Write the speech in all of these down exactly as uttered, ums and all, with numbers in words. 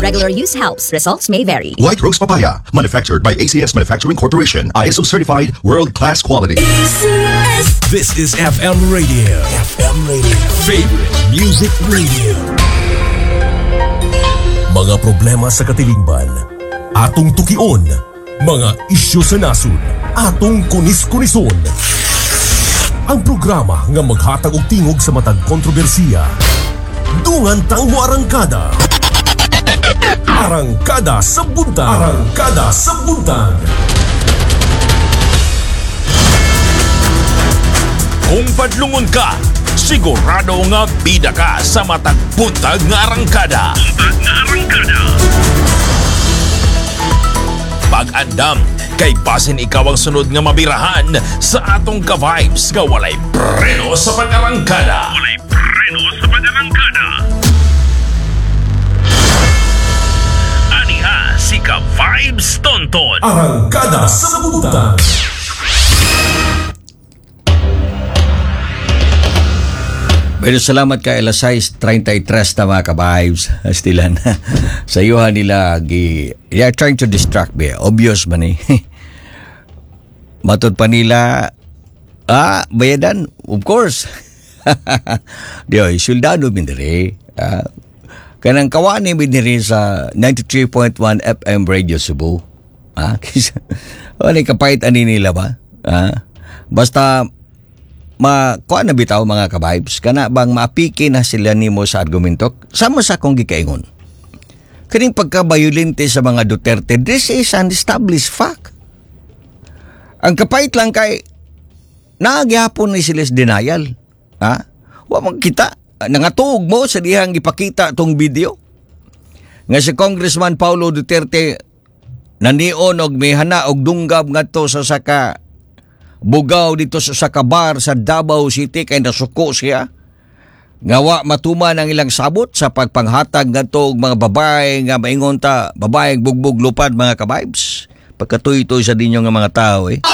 regular use helps. Results may vary. White Rose Papaya, manufactured by A C S Manufacturing Corporation, I S O certified, world-class quality. This is F M Radio. F M Radio. Favorite Music Radio. Mga problema sa katilingban, atong tukion. Mga isyu sa nasud, atong kunis-kunison. Ang programa nga maghatag og tingog sa matag kontrobersiya. Dungan tang mo arangkada. Arangkada sa buntag. Arangkada sa buntag. Kung padlungon ka, sigurado nga bida ka sa matag buntag nga arangkada. Buntag nga arangkada. Pag-andam, kay basin ikaw ang sunod nga mabirahan sa atong ka-vibes nga walay preno sa pag-arangkada. Walay preno sa pag-arangkada. Aniha si ka-vibes Tonton. Arangkada sa buntag. Pero salamat kay alas sais thirty-three na mga ka-vibes. Stilan. Sa iyuhan nila, gi, yeah, trying to distract me. Obvious man eh. Matod pa nila, ah, bayadan, of course. Diyo, suldado mindiri. Ah, kanang kawani mindiri sa ninety-three point one F M Radio Cebu. Ah, kisa, ano kapait ani nila ba? Ah, basta, ma kuha na bitaw mga ka-vibes kana bang maapiki na sila nimo sa argumento sama sa akong gikaingon kaning pagka-violente sa mga Duterte. This is an established fact. Ang kapait lang kay naagihapon ni sila sa denial, ha, wa magkita nangatuog mo sa dihang ipakita tong video nga si Congressman Paulo Duterte nanion og may hana og dunggab ngadto sa saka bugaw dito sa sakabar sa Davao City kay nasuko siya. Ngawa matuman ang ilang sabot sa pagpanghatag ngadto og mga babae nga maingon ta babaeng bugbog lupad mga ka-vibes. Pagkatuy-tuy sa dinyo nga mga tao eh.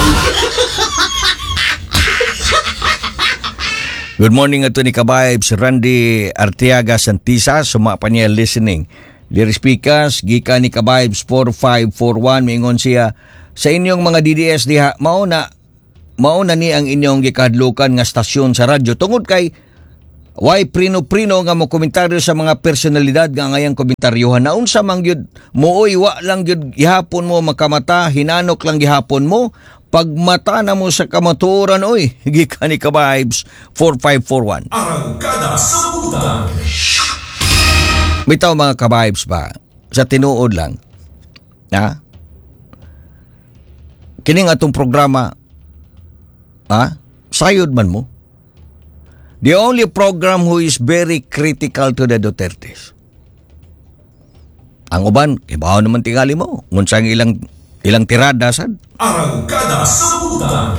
Good morning ato ni ka-vibes Randy Arteaga Santisa suma pa niya listening. Dear speakers, gikan ni ka-vibes four five four one maingon siya sa inyong mga D D S diha mao na mao na ni ang inyong gikadlukan nga stasyon sa radyo tungod kay why prino-prino nga mo komentaryo sa mga personalidad nga ngayang komentaryohan na unsa man gyud mooy wa lang gyud gihapon mo makamata hinanok lang gihapon mo pagmata na mo sa kamaturan oy gikan ni ka-vibes four five four one. Arangkada sa buntag. Bitaw mga ka-vibes ba sa tinuod lang ha kining atong programa, ha? Sayod man mo. The only program who is very critical to the Dutertes. Ang uban, ibaw naman tingali mo. Ngunsang ilang ilang tirada sad. Arangkada sa buntag.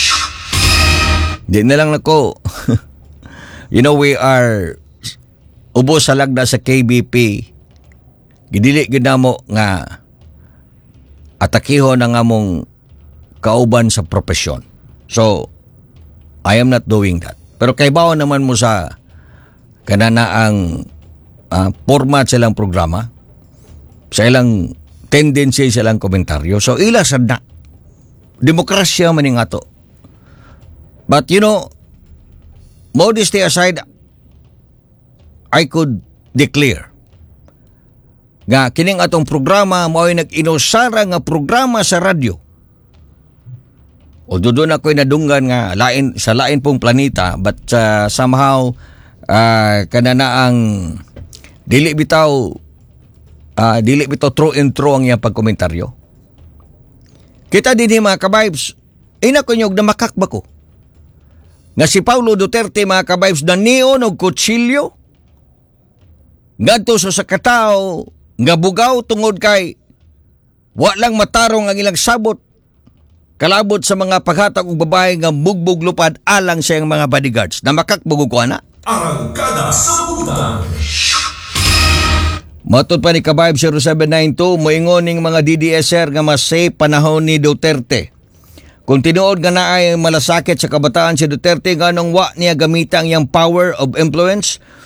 Di na lang nako. You know, we are ubos sa lagda sa K B P. Gidili gid namo nga atakiho na nga mong kauban sa profesyon. So, I am not doing that. Pero kaibaw naman mo sa kananaang uh, format sa ilang programa, sa ilang tendency sa ilang komentaryo. So, ila sa na. Demokrasya man nga to. But you know, modesty aside, I could declare nga kining atong programa mao'y nag-inusara nga programa sa radyo. Although doon ako'y nadunggan nga lain, sa lain pong planeta, but uh, somehow uh, kananaang dili bitaw uh, dili bitaw true and true ang iyang pagkomentaryo. Kita din mga ka-vibes, ina ko nyog na makakba ko nga si Paulo Duterte mga ka-vibes na neon og kutsilyo ngadto sa sakatao nga bugaw tungod kay wa lang matarong ang ilang sabot kalabot sa mga paghatag og babae nga bugbog lupad alang sa iyang mga bodyguards na makakbugog ko ana. Arangkada sa buntag. Matod pa ni ka-vibe zero seven nine two moingon ning mga D D S R nga mas safe panahon ni Duterte. Kung tinuod nga naay malasakit sa kabataan si Duterte nganong wa niya gamita ang iyang power of influence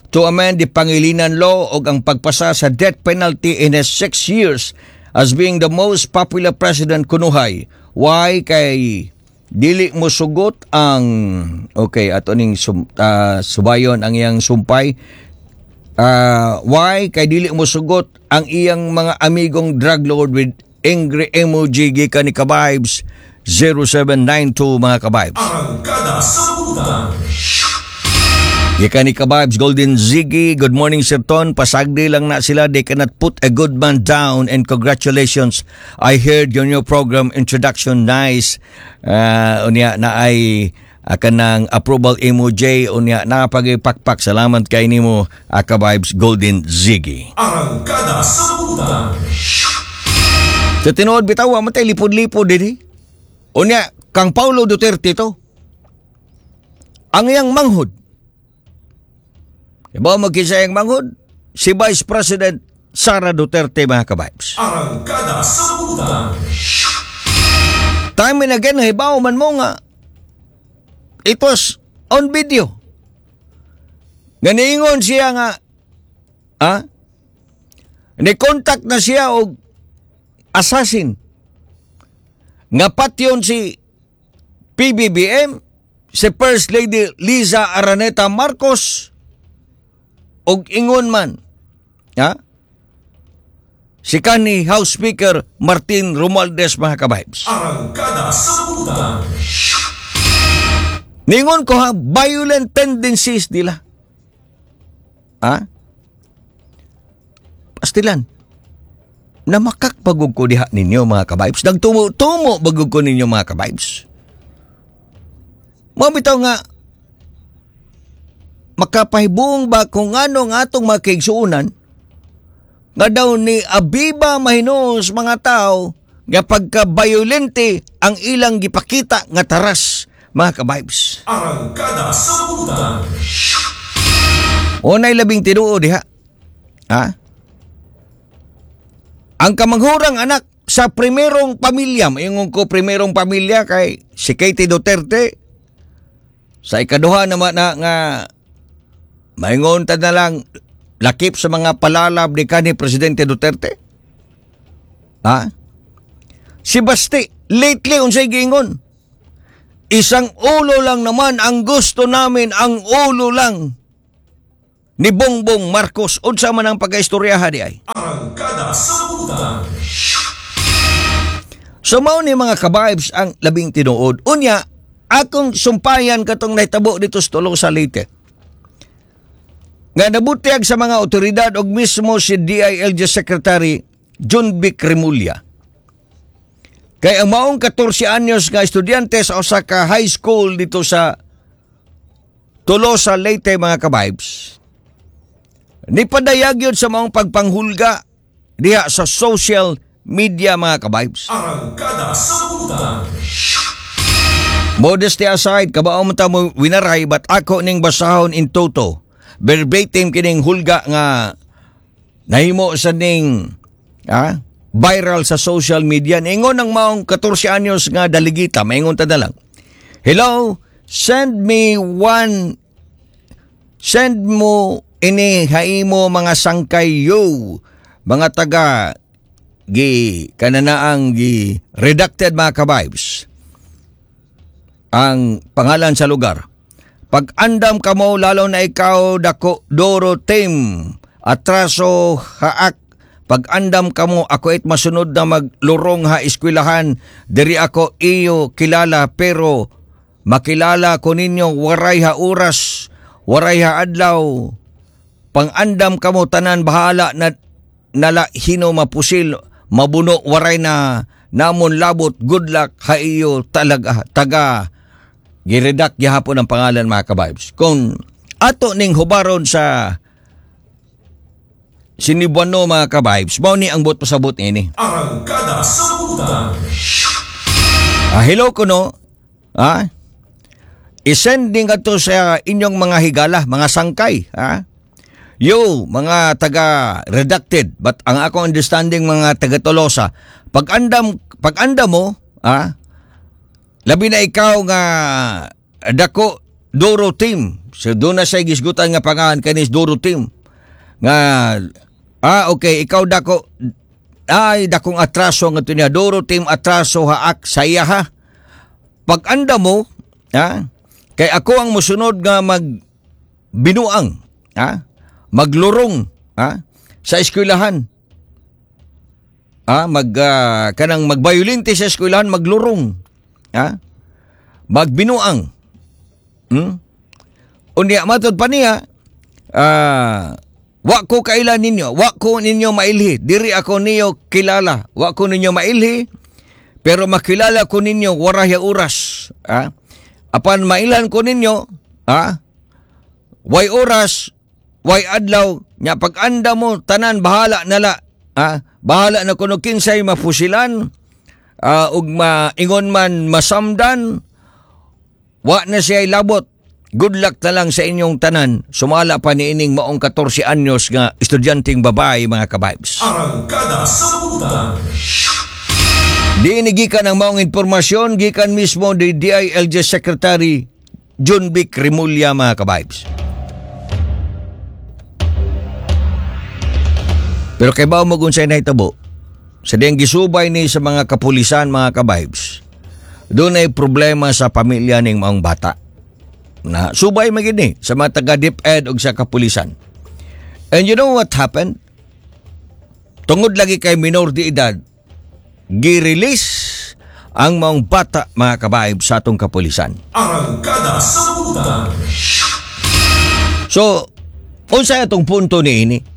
to amend the Pangilinan Law o ang pagpasa sa death penalty in his six years as being the most popular president kunuhay. Why? Kay dili mo sugot ang okay ato ning sum, uh, subayon ang iyang sumpay. Uh, why? Kay dili mo sugot ang iyang mga amigong drug lord with angry emoji gikan ni Kabibes zero seven nine two mga Kabibes. Arangkada sa Butan. Gikan ni Kabibes Golden Ziggy, good morning Sir Ton, pasagdi lang na sila, they cannot put a good man down and congratulations. I heard your new program introduction, nice. Uh, unya na ay akan ng approval emoji, unya na pagipakpak, salamat kay nimo uh, Kabibes Golden Ziggy. Arangkada sa Butan. Sa tinuod bitaw, matay lipod-lipod din. Unya, kang Paulo Duterte to. Ang iyang manghod. Iba magkisa yung manghod? Si Vice President Sara Duterte mga Kabibes. Arangkada sa Butan. Time and again, hibaw man mo nga. It was on video. Ganiingon siya nga, ah? Ni-contact na siya og assassin. Nga patyon si P B B M, si First Lady Liza Araneta Marcos, og ingon man, ha? Si kanhi House Speaker Martin Romualdez mga Kabibes. Arangkada sa Butan. Ningon ko ha, violent tendencies nila. Ha? Pastilan. Namakak bagog ko diha ninyo mga Kabibes. Nagtumo-tumo bagog ko ninyo mga Kabibes. Mabitaw nga, makapahibong ba kung ano nga atong makigsuunan nga daw ni Abiba mahinos mga tao nga pagka-violente ang ilang gipakita nga taras mga Kabibes. Arangkada sa Butan. Unay labing tinuod diha. Ha? Ang kamanghurang anak sa primerong pamilya, mayungon ko primerong pamilya kay si Katie Duterte. Sa ikaduha naman na nga maingon ta na lang lakip sa mga palalab ni kanhi Presidente Duterte. Ha? Si Basti, lately unsay giingon? Isang ulo lang naman ang gusto namin, ang ulo lang ni Bongbong Marcos. Unsa man ang pagkaistoryahan di ay? Arangkada sa Butan. So mao ni mga Kabibes ang labing tinuod. Unya, akong sumpayan katong nahitabo dito sa Tolosa Leyte. Nga nabutiag sa mga otoridad og mismo si D I L G Secretary John Vic Remulla. Kay ang maong fourteen anyos nga estudyante sa usa ka high school dito sa Tolosa Leyte mga Kabibes. Nipadayag yun sa maong pagpanghulga diha sa social media mga Kabibes. Arangkada sa Butan. Modesty aside, kabao mo ta mo winaray but ako ning basahon in toto. Verbatim kining hulga nga nahimo sa ning ah, viral sa social media. Ingon ng maong fourteen anyos nga daligita, maingon ta na lang. Hello, send me one, send mo ini haimo mga sangkay yo, mga taga gi kananaang gi redacted mga Kabibes. Ang pangalan sa lugar. Pag andam ka mo, lalo na ikaw, dako, Doro, Tim, atraso, haak, pag andam ka mo, ako it masunod na maglurong ha eskwelahan, diri ako iyo kilala, pero makilala ko ninyo, waray ha oras, waray ha adlaw, pang andam ka mo, tanan bahala na nala hino mapusil, mabuno, waray na namon labot, good luck, ha iyo talaga, taga, giredak gihapon ang pangalan mga Kabibes. Kung ato ning hubaron sa Sinibuano mga Kabibes, mao ni ang bot pasabot ini. Arangkada sa Butan. Ah, hello ko no. Ah? I-sending ato sa inyong mga higala, mga sangkay, ha? Yo, mga taga redacted, but ang akong understanding mga taga Tolosa, pag andam pag andam mo, ah, labi na ikaw nga dako Doro Team, So doon na siya gisgutan nga pangalan kanis Duro Team. Nga, ah okay, ikaw dako, ay dakong atraso nga ito niya. Duro Team atraso haak saya ha. Pag anda mo, ha, kay ako ang musunod nga mag binuang, ha, maglurong, ha, sa eskwelahan. Ha, mag, uh, kanang magbayulinti sa eskwelahan, maglurong, ha, magbinuang. Hmm? Unya matod pa niya, ah, wa ko kailan ninyo, wa ko ninyo mailhi, diri ako niyo kilala, wa ko ninyo mailhi, pero makilala ko ninyo warahya oras. Ha? Apan mailan ko ninyo, ha? Way oras, way adlaw, nya pag anda mo, tanan, bahala nala. Ha? Bahala na kuno kinsay mafusilan, uh, ug maingon man masamdan, wa na siya labot. Good luck na lang sa inyong tanan. Sumala pa ni ining maong fourteen anyos nga estudyanteng babae, mga kabibes. Arangkada sa Butan. Di ini gikan ang maong informasyon, gikan mismo di D I L G Secretary John Vic Remulla, mga kabibes. Pero kay bao mo kung sa'y nahitabo, sa diyang gisubay ni sa mga kapulisan, mga kabibes, doon ay problema sa pamilya ng maong bata. Na subay magini sa mga taga-DepEd o sa kapulisan. And you know what happened? Tungod lagi kay minor de edad, gi-release ang mga bata, mga kabaib, sa atong kapulisan. Arangkada sa Butan. So, unsa atong punto ni ini?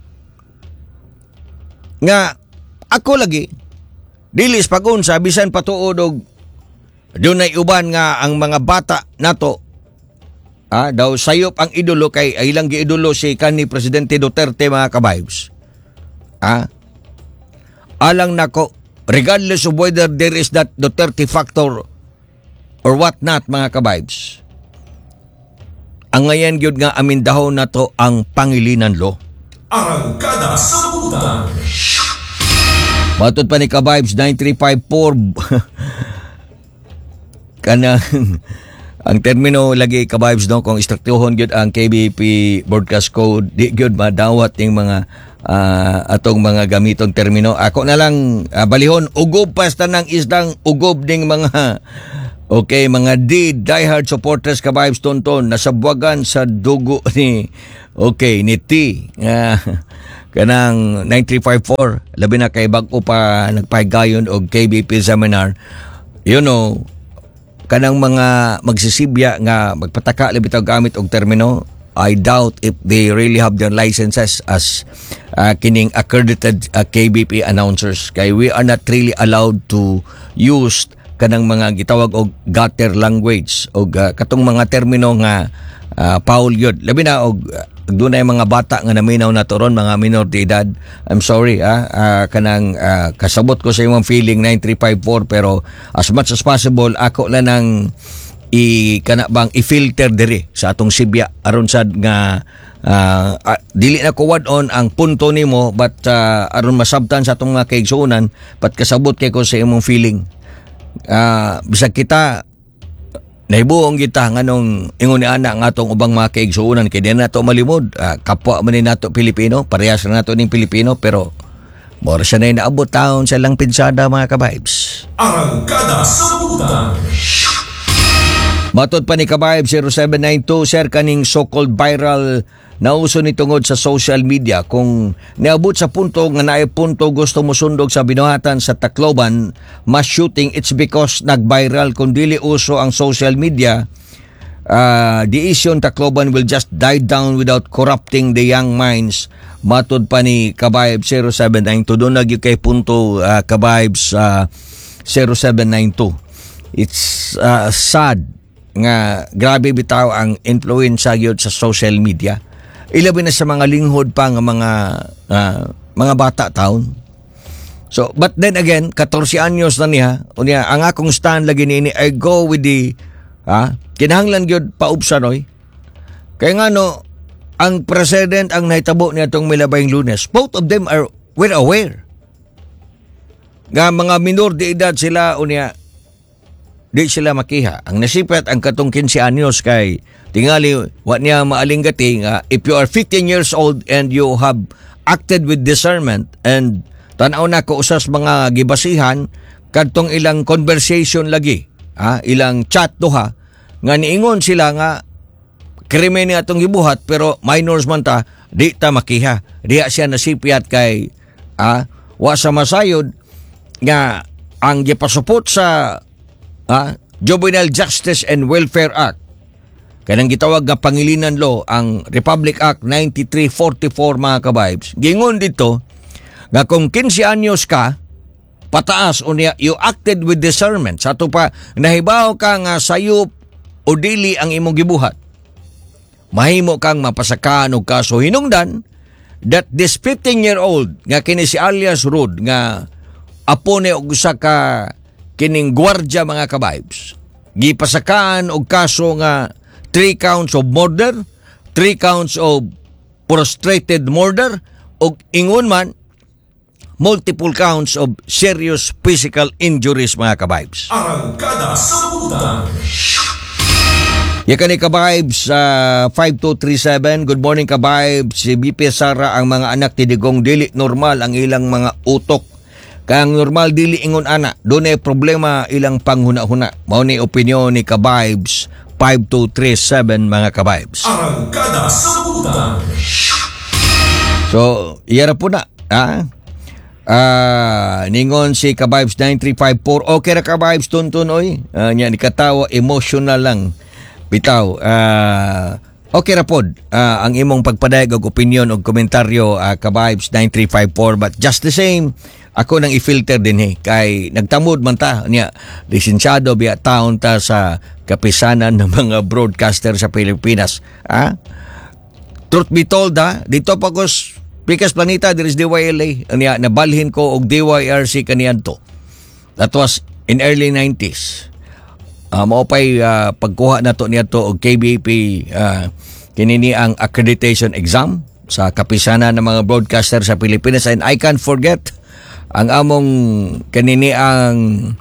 Nga, ako lagi, dilis pag-unsa, bisan patuod og doon ay uban nga ang mga bata nato, ah, daw sayop ang idolo kay ay ilang giidolo si kanhi Presidente Duterte, mga kabibes. Ah, alang nako, regardless of whether there is that Duterte factor or what not, mga kabibes, ang ngayon gyud nga amindahon na to ang pangilinan law. Arangkada sa Butan. Matod pa ni kabibes nine three five four kanang ang termino lagi kabibes, no, kung istruktuhon gyud ang K B P broadcast code, di gyud madawat ning mga uh, atong mga gamitong termino. Ako na lang uh, balihon, ugob pasta ng isdang ugob ding mga okay, mga D diehard supporters kabibes tonton nasabwagan sa dugo ni okay ni T uh, kanang nine three five four, labi na kay bag-o pa nagpahigayon og K B P seminar, you know, kanang mga magsisibya nga magpataka labi taw gamit og termino. I doubt if they really have their licenses as uh, kining accredited uh, K B P announcers, kay we are not really allowed to use kanang mga gitawag og gutter language og uh, katong mga termino nga uh, foul yun. Labi na og uh, doon ay mga bata nga naminaw na toron, mga minor de edad. I'm sorry, ah, uh, kanang uh, kasabot ko sa imong feeling nine three five four, pero as much as possible ako lang nang i kana bang i-filter diri sa atong sibya aron sad nga uh, uh, dili na ko on ang punto nimo, but uh, aron masabtan sa atong mga kaigsuonan, but kasabot kay ko sa imong feeling. Uh, bisag kita naibuong kita nganong ingon ni ana nga atong ubang mga kaigsuonan, kay di nato malimod, uh, kapwa man ni nato Pilipino, parehas na nato ning Pilipino, pero mora siya na inaabot taon sa lang pinsada, mga kabibes. Arangkada sa Butan. Matod pa ni kabibes zero seven nine two, sir, kaning so-called viral na uso ni tungod sa social media, kung niabot sa punto nga naay punto gusto mo sundog sa binuhatan sa Tacloban mass shooting, it's because nag-viral. Kung dili uso ang social media, uh, the issue in Tacloban will just die down without corrupting the young minds. Matod pa ni kabibes zero seven nine two, doon lagi kay punto, uh, kabibes uh, zero seven nine two. It's uh, sad nga grabe bitaw ang influensya gyud sa social media, ilabi na sa mga linghod pa nga mga uh, mga bata taon. So but then again, fourteen anyos na niya, unya ang akong stand lagi ni I go with the ha, kinahanglan gyud paubsanoy. Kaya nga no, ang president ang nahitabo niya tong milabayng Lunes, both of them are well aware nga mga minor de edad sila, unya di sila makiha. Ang nasipat ang katong fifteen anyos kay tingali wa niya maalinggati nga if you are fifteen years old and you have acted with discernment and tanaw na ko usas mga gibasihan kadtong ilang conversation lagi, ha? Ilang chat duha nga niingon sila nga krimen ni atong gibuhat pero minors man ta, di ta makiha. Diya siya nasipyat kay ah, wa sa masayod nga ang gipasupot sa ah, Juvenile Justice and Welfare Act, kanang gitawag nga Pangilinan Law, ang Republic Act ninety-three forty-four mga kabibes. Gingon dito nga kung fifteen anyos ka pataas o niya, you acted with discernment. Sa ito pa, nahibaw ka nga sayop o dili ang imong gibuhat, mahimo kang mapasakaan og kaso hinungdan that this fifteen-year-old nga kini si alias Rod nga apo ni og usa ka kining gwardya mga kabibes, gipasakaan og kaso nga three counts of murder, three counts of frustrated murder, og ingon man multiple counts of serious physical injuries mga kabibes. Arangkada sa Butan. Yakan ni kabibes uh, five two three seven. Good morning kabibes. Si B P Sara ang mga anak ti digong dili normal ang ilang mga utok. Kang normal dili ingon ana. Doon ay problema ilang panghuna-huna. Mao ni opinyon ni kabibes five two three seven mga kabibes. Arangkada sa Butan. So, iyara po na. Ha? Ah, ningon si kabibes nine three five four. Okay ra kabibes tuntun oy. Uh, nya ni katawa emotional lang. Bitaw, uh, okay ra pod uh, ang imong pagpadayag og opinion og komentaryo uh, kabibes nine three five four, but just the same ako nang i-filter din eh kay nagtamod man ta niya lisensyado biya taon ta sa kapisanan ng mga broadcaster sa Pilipinas. Ah? Truth be told ha, dito pa ko Pikas Planeta there is D Y L A niya nabalhin ko og D Y R C kaniadto. That was in early nineties. Uh, mao pay uh, pagkuha nato niadto og K B P uh, kinini ang accreditation exam sa kapisanan ng mga broadcaster sa Pilipinas, and I can't forget ang among kanini ang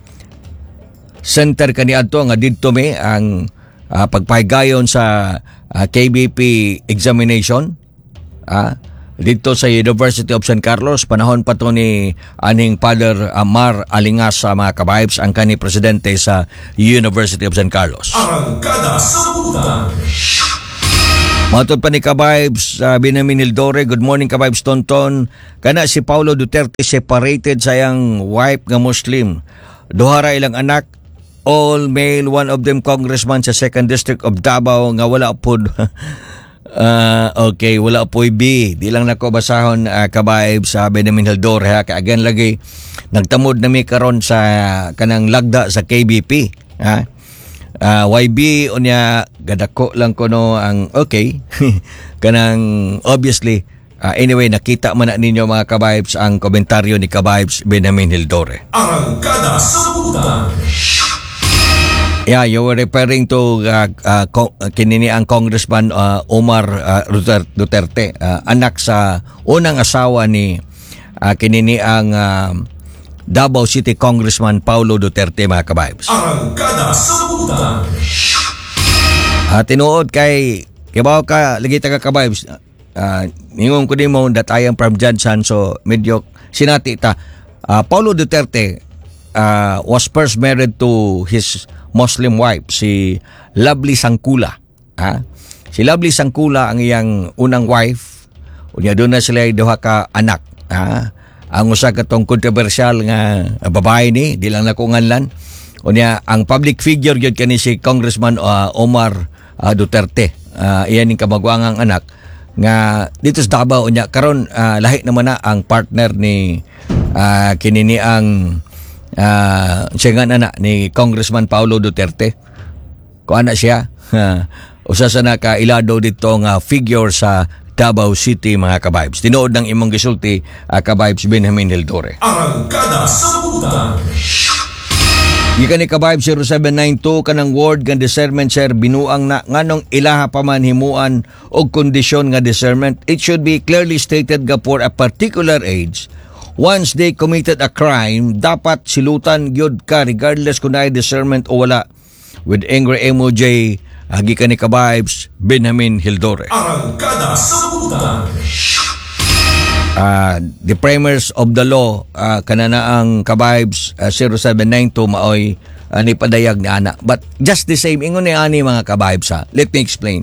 center kaniadto nga didto mi ang uh, pagpahigayon sa uh, K B P examination uh, dito sa University of San Carlos. Panahon pa to ni aning Father Amar Alingas sa mga kabibes, ang kani presidente sa University of San Carlos. Arangkada sa Butan. Matod pa ni kabibes uh, Benjamin Hildore. Good morning kabibes Tonton. Kana si Paulo Duterte separated sa iyang wife nga Muslim. Duhara ilang anak, all male, one of them congressman sa second district of Davao nga wala pod uh, okay, wala po B. Di lang nako basahon uh, kabibes sa Benjamin Hildore ha. Kaya again lagi nagtamod na mi karon sa kanang lagda sa K B P ha. Uh, Y B unya gadako lang ko no ang okay kanang obviously uh, anyway nakita man na ninyo mga kabibes ang komentaryo ni kabibes Benjamin Hildore. Arangkada sa Butan. Yeah, you were referring to uh, uh, kinini ang Congressman uh, Omar uh, Duterte, uh, anak sa unang asawa ni uh, kinini ang uh, Davao City Congressman Paulo Duterte mga kabibes. Arangkada sa Butan. Uh, tinuod kay kibaw ka lagi taga kabibes. Uh, ningon ko din mo that I am from Jansan, so medyo sinati ta. Uh, Paulo Duterte uh, was first married to his Muslim wife, si Lovely Sangkula. Ha? Si Lovely Sangkula ang iyang unang wife. Unya doon na sila duha ka anak. Ha? Ang usa katong kontrobersyal nga babae ni, di lang nakunganlan. Unya ang public figure gyud kani si Congressman uh, Omar uh, Duterte. Uh, iyan ning kamagwangang anak nga dito sa Davao. Unya karon uh, lahi naman na ang partner ni uh, kinini ang uh, siya nga na ni Congressman Paulo Duterte. Kuan na siya. Uh, usa sa nakailado dito nga figure sa Davao City mga kabibes. Tinuod ng imong gisulti uh, kabibes Benjamin Hildore. Arangkada sa Butan. Gikan ni kabibes zero seven nine two kanang word nga discernment sir binuang na nganong ilaha pa man himuan og kondisyon nga discernment. It should be clearly stated nga for a particular age once they committed a crime, dapat silutan gyud ka regardless kung naay discernment o wala. With angry emoji, agi ka ni ka-vibes, Benjamin Hildore. Arangkada sa Butan. Uh, the framers of the law, uh, kanana ang ka-vibes uh, zero seven nine two maoy uh, ni padayag ni ana. But just the same, ingon ni ani mga ka-vibes ha. Let me explain.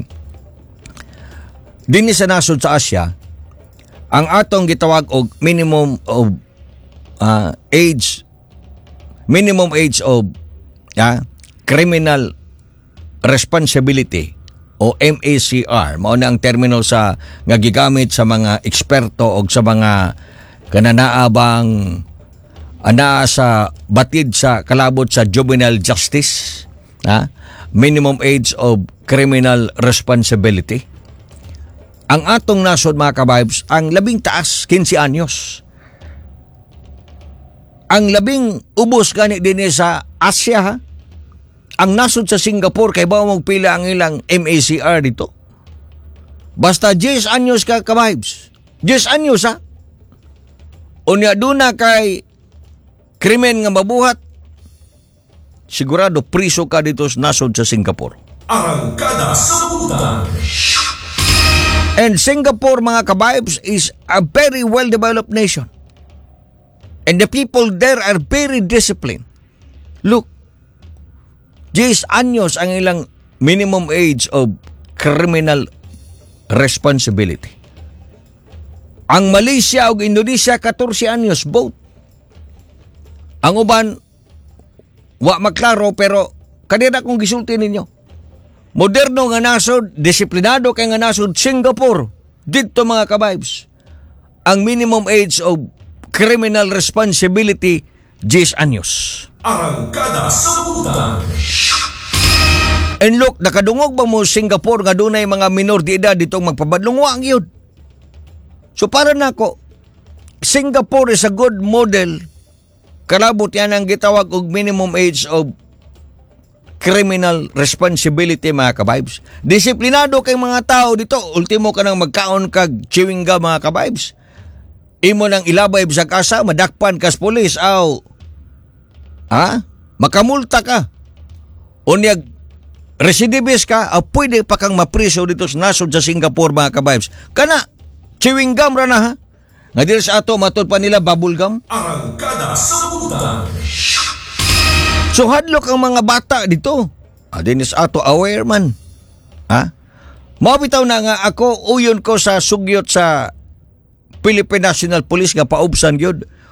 Dinhi sa nasod sa Asia, ang atong gitawag og minimum of uh, age minimum age of uh, criminal responsibility o M A C R, mao na ang termino sa nga gigamit sa mga eksperto o sa mga kananaabang ana sa batid sa kalabot sa juvenile justice, ha? Minimum age of criminal responsibility. Ang atong nasod mga ka-vibes, ang labing taas, fifteen anyos. Ang labing ubos gani din sa Asia ha. Ang nasod sa Singapore, kay ba mong pila ang ilang M A C R dito? Basta ten anyos ka ka-vibes. ten anyos ha. Unya duna kay krimen nga mabuhat, sigurado priso ka dito sa nasod sa Singapore. Arangkada sa Butan. And Singapore, mga ka-vibes, is a very well-developed nation. And the people there are very disciplined. Look, ten anyos ang ilang minimum age of criminal responsibility. Ang Malaysia ug Indonesia, fourteen anyos, both. Ang uban, wa maklaro, pero kanina kong gisulti ninyo. Moderno nga nasod, disiplinado kay nga nasod Singapore. Dito mga ka-vibes, ang minimum age of criminal responsibility, ten anyos. Arangkada sa Butan. And look, nakadungog ba mo Singapore nga dunay mga minor de edad ditong magpabadlong wa ang yun? So para nako, Singapore is a good model. Kalabot yan ang gitawag og minimum age of criminal responsibility mga ka-vibes. Disiplinado kay mga tao dito. Ultimo ka nang magkaon kag chewing gum mga ka-vibes. Imo nang ilabay sa kasa, madakpan kas pulis. Aw, ha? Makamulta ka. Unyag, recidivist ka, aw, pwede pa kang mapriso dito sa nasod sa Singapore mga ka-vibes. Kana, chewing gum ra na ha? Nga dito sa ato, matod pa nila bubble gum. Arangkada sa Butan. So hadlok ang mga bata dito. Adin is ato aware man. Ha? Mabitaw na nga ako, uyon ko sa sugyot sa Philippine National Police nga paubsan gyud.